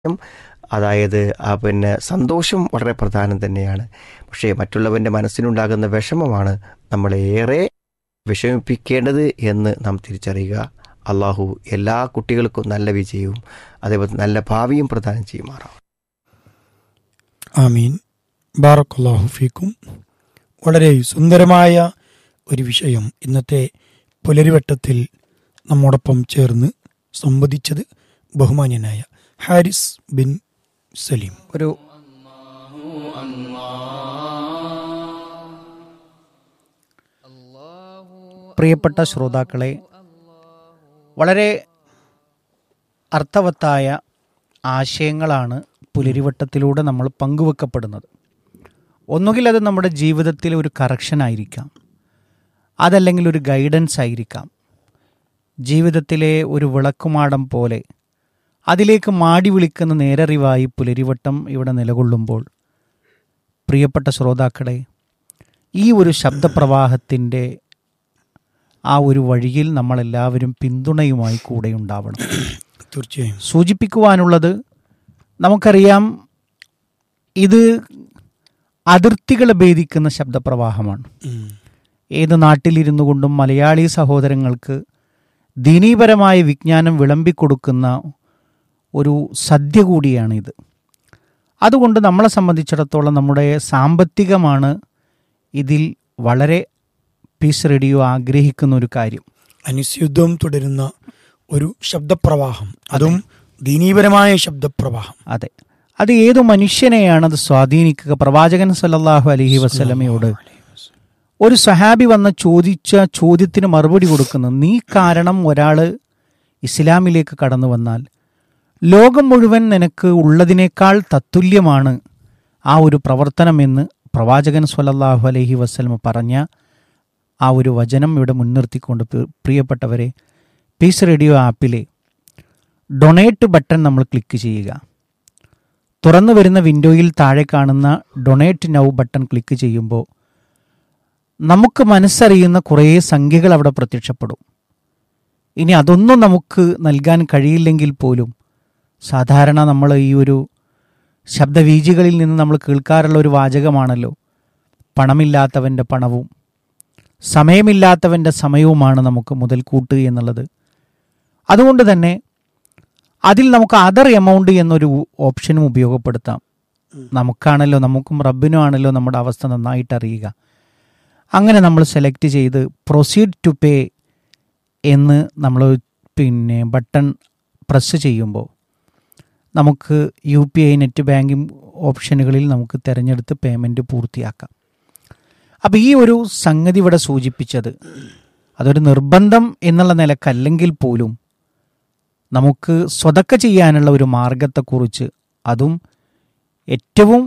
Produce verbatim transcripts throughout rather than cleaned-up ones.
അതായത് ആ പിന്നെ സന്തോഷം വളരെ പ്രധാനം തന്നെയാണ്. പക്ഷേ മറ്റുള്ളവൻ്റെ മനസ്സിനുണ്ടാകുന്ന വിഷമമാണ് നമ്മളെ ഏറെ വിഷമിപ്പിക്കേണ്ടത് എന്ന് നാം തിരിച്ചറിയുക. അള്ളാഹു എല്ലാ കുട്ടികൾക്കും നല്ല വിജയവും അതേപോലെ നല്ല ഭാവിയും പ്രദാനം ചെയ്യുമാറാം. ആമീൻ. ബാറക്കല്ലാഹു ഫീക്കും. വളരെ സുന്ദരമായ ഒരു വിഷയം ഇന്നത്തെ പുലരിവട്ടത്തിൽ നമ്മോടൊപ്പം ചേർന്ന് സംവദിച്ചത് ബഹുമാന്യനായ ഹാരിസ് ബിൻ സലീം. ഒരു പ്രിയപ്പെട്ട ശ്രോതാക്കളെ, വളരെ അർത്ഥവത്തായ ആശയങ്ങളാണ് പുലരിവട്ടത്തിലൂടെ നമ്മൾ പങ്കുവെക്കപ്പെടുന്നത്. ഒന്നുകിൽ അത് നമ്മുടെ ജീവിതത്തിൽ ഒരു കറക്ഷൻ ആയിരിക്കാം, അതല്ലെങ്കിൽ ഒരു ഗൈഡൻസ് ആയിരിക്കാം. ജീവിതത്തിലെ ഒരു വിളക്കുമാടം പോലെ അതിലേക്ക് മാടി വിളിക്കുന്ന നേരറിവായി പുലരിവട്ടം ഇവിടെ നിലകൊള്ളുമ്പോൾ, പ്രിയപ്പെട്ട ശ്രോതാക്കളെ, ഈ ഒരു ശബ്ദപ്രവാഹത്തിൻ്റെ ആ ഒരു വഴിയിൽ നമ്മളെല്ലാവരും പിന്തുണയുമായി കൂടെയുണ്ടാവണം. തീർച്ചയായും സൂചിപ്പിക്കുവാനുള്ളത്, നമുക്കറിയാം ഇത് അതിർത്തികളെ ഭേദിക്കുന്ന ശബ്ദപ്രവാഹമാണ്. ഏത് നാട്ടിലിരുന്നു കൊണ്ടും മലയാളി സഹോദരങ്ങൾക്ക് ദീനീപരമായ വിജ്ഞാനം വിളമ്പിക്കൊടുക്കുന്ന ഒരു സദ്യ കൂടിയാണിത്. അതുകൊണ്ട് നമ്മളെ സംബന്ധിച്ചിടത്തോളം നമ്മുടെ സാമ്പത്തികമാണ് ഇതിൽ വളരെ പീസ് റേഡിയോ ആഗ്രഹിക്കുന്ന ഒരു കാര്യം. അനുസ്യൂതം തുടരുന്ന ഒരു ശബ്ദപ്രവാഹം, അതും ദീനീപരമായ ശബ്ദപ്രവാഹം. അതെ, അത് ഏതു മനുഷ്യനെയാണ് അത് സ്വാധീനിക്കുക. പ്രവാചകൻ സല്ലല്ലാഹു അലൈഹി വസല്ലമയോട് ഒരു സഹാബി വന്ന് ചോദിച്ച ചോദ്യത്തിന് മറുപടി കൊടുക്കുന്നു. നീ കാരണം ഒരാൾ ഇസ്ലാമിലേക്ക് കടന്നു വന്നാൽ ലോകം മുഴുവൻ നിനക്ക് ഉള്ളതിനേക്കാൾ തത്തുല്യമാണ് ആ ഒരു പ്രവർത്തനമെന്ന് പ്രവാചകൻ സല്ലല്ലാഹു അലൈഹി വസല്ലമ പറഞ്ഞ ആ ഒരു വചനം ഇവിടെ മുൻനിർത്തിക്കൊണ്ട്, പ്രിയപ്പെട്ടവരെ, പീസ് റേഡിയോ ആപ്പിലെ ഡൊണേറ്റ് ബട്ടൺ നമ്മൾ ക്ലിക്ക് ചെയ്യുക. തുറന്നു വരുന്ന വിൻഡോയിൽ താഴെ കാണുന്ന ഡൊണേറ്റ് നൗ ബട്ടൺ ക്ലിക്ക് ചെയ്യുമ്പോൾ നമുക്ക് മനസ്സറിയുന്ന കുറേ സംഖ്യകൾ അവിടെ പ്രത്യക്ഷപ്പെടും. ഇനി അതൊന്നും നമുക്ക് നൽകാൻ കഴിയില്ലെങ്കിൽ പോലും, സാധാരണ നമ്മൾ ഈ ഒരു ശബ്ദവീജികളിൽ നിന്ന് നമ്മൾ കേൾക്കാറുള്ള ഒരു വാചകമാണല്ലോ, പണമില്ലാത്തവൻ്റെ പണവും സമയമില്ലാത്തവൻ്റെ സമയവുമാണ് നമുക്ക് മുതൽക്കൂട്ട് എന്നുള്ളത്. അതുകൊണ്ട് തന്നെ അതിൽ നമുക്ക് അതർ എമൗണ്ട് എന്നൊരു ഓപ്ഷനും ഉപയോഗപ്പെടുത്താം. നമുക്കാണല്ലോ, നമുക്കും റബ്ബിനും ആണല്ലോ നമ്മുടെ അവസ്ഥ നന്നായിട്ട് അറിയുക. അങ്ങനെ നമ്മൾ സെലക്ട് ചെയ്ത് പ്രൊസീഡ് ടു പേ എന്ന് നമ്മൾ പിന്നെ ബട്ടൺ പ്രസ് ചെയ്യുമ്പോൾ നമുക്ക് U P I net banking ഓപ്ഷനുകളിൽ നമുക്ക് തിരഞ്ഞെടുത്ത് പേയ്മെൻറ്റ് പൂർത്തിയാക്കാം. അപ്പോൾ ഈ ഒരു സംഗതി ഇവിടെ സൂചിപ്പിച്ചത് അതൊരു നിർബന്ധം എന്നുള്ള നിലക്കല്ലെങ്കിൽ പോലും നമുക്ക് സ്വതക്ക ചെയ്യാനുള്ള ഒരു മാർഗത്തെക്കുറിച്ച്, അതും ഏറ്റവും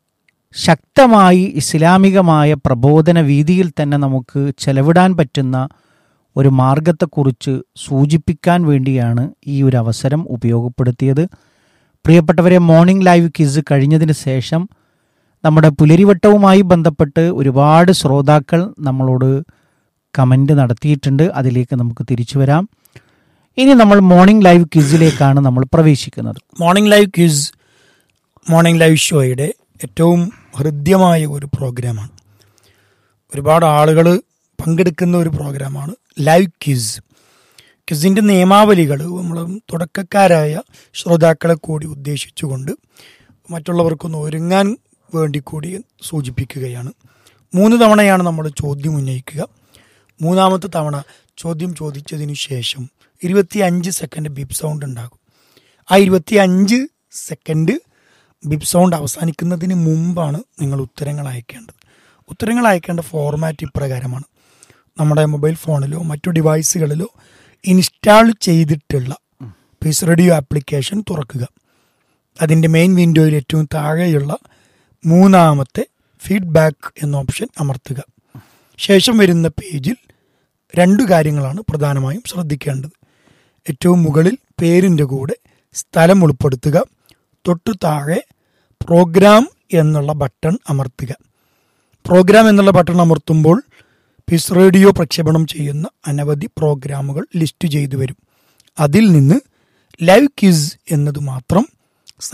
ശക്തമായി ഇസ്ലാമികമായ പ്രബോധന വീതിയിൽ തന്നെ നമുക്ക് ചെലവിടാൻ പറ്റുന്ന ഒരു മാർഗത്തെക്കുറിച്ച് സൂചിപ്പിക്കാൻ വേണ്ടിയാണ് ഈ ഒരു അവസരം ഉപയോഗപ്പെടുത്തിയത്. പ്രിയപ്പെട്ടവരെ, മോർണിംഗ് ലൈവ് ക്വിസ് കഴിഞ്ഞതിന് ശേഷം നമ്മുടെ പുലരിവട്ടവുമായി ബന്ധപ്പെട്ട് ഒരുപാട് ശ്രോതാക്കൾ നമ്മളോട് കമൻ്റ് നടത്തിയിട്ടുണ്ട്. അതിലേക്ക് നമുക്ക് തിരിച്ചു വരാം. ഇനി നമ്മൾ മോർണിംഗ് ലൈവ് ക്വിസിലേക്കാണ് നമ്മൾ പ്രവേശിക്കുന്നത്. Morning live quiz morning live ഷോയുടെ ഏറ്റവും ഹൃദ്യമായ ഒരു പ്രോഗ്രാമാണ്. ഒരുപാട് ആളുകൾ പങ്കെടുക്കുന്ന ഒരു പ്രോഗ്രാമാണ് ലൈവ് ക്വിസ്. ക്വിസിൻ്റെ നിയമാവലികൾ നമ്മൾ തുടക്കക്കാരായ ശ്രോതാക്കളെ കൂടി ഉദ്ദേശിച്ചുകൊണ്ട് മറ്റുള്ളവർക്കൊന്ന് ഒരുങ്ങാൻ വേണ്ടി കൂടി സൂചിപ്പിക്കുകയാണ്. മൂന്ന് തവണയാണ് നമ്മൾ ചോദ്യം ഉന്നയിക്കുക. മൂന്നാമത്തെ തവണ ചോദ്യം ചോദിച്ചതിന് ശേഷം ഇരുപത്തി അഞ്ച് സെക്കൻഡ് ബിപ്പ് സൗണ്ട് ഉണ്ടാകും. ആ ഇരുപത്തി അഞ്ച് സെക്കൻഡ് ബിപ്പ് സൗണ്ട് അവസാനിക്കുന്നതിന് മുമ്പാണ് നിങ്ങൾ ഉത്തരങ്ങൾ അയക്കേണ്ടത്. ഉത്തരങ്ങൾ അയക്കേണ്ട ഫോർമാറ്റ് ഇപ്രകാരമാണ്. നമ്മുടെ മൊബൈൽ ഫോണിലോ മറ്റു ഡിവൈസുകളിലോ ഇൻസ്റ്റാൾ ചെയ്തിട്ടുള്ള പീസ് റേഡിയോ ആപ്ലിക്കേഷൻ തുറക്കുക. അതിൻ്റെ മെയിൻ വിൻഡോയിൽ ഏറ്റവും താഴെയുള്ള മൂന്നാമത്തെ ഫീഡ്ബാക്ക് എന്ന ഓപ്ഷൻ അമർത്തുക. ശേഷം വരുന്ന പേജിൽ രണ്ടു കാര്യങ്ങളാണ് പ്രധാനമായും ശ്രദ്ധിക്കേണ്ടത്. ഏറ്റവും മുകളിൽ പേരിൻ്റെ കൂടെ സ്ഥലം ഉൾപ്പെടുത്തുക. തൊട്ടു താഴെ പ്രോഗ്രാം എന്നുള്ള ബട്ടൺ അമർത്തുക. പ്രോഗ്രാം എന്നുള്ള ബട്ടൺ അമർത്തുമ്പോൾ പീസ് റേഡിയോ പ്രക്ഷേപണം ചെയ്യുന്ന അനവധി പ്രോഗ്രാമുകൾ ലിസ്റ്റ് ചെയ്തു വരും. അതിൽ നിന്ന് ലൈവ് ക്വിസ് എന്നത് മാത്രം